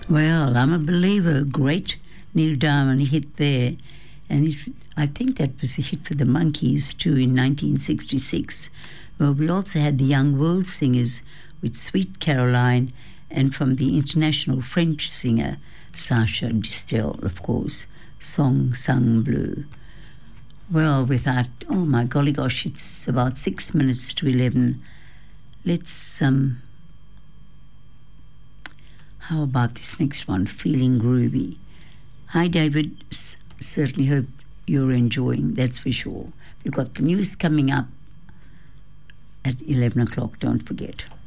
Well, I'm a believer. Great Neil Diamond hit there. And I think that was a hit for the Monkees too in 1966. Well, we also had the Young World Singers with Sweet Caroline, and from the international French singer Sacha Distel, of course, Song Sang Bleu. Well, without, oh my golly gosh, it's about 6 minutes to 11. Let's, how about this next one, Feeling Groovy. Hi, David. Certainly hope you're enjoying, that's for sure. We've got the news coming up at 11 o'clock, don't forget.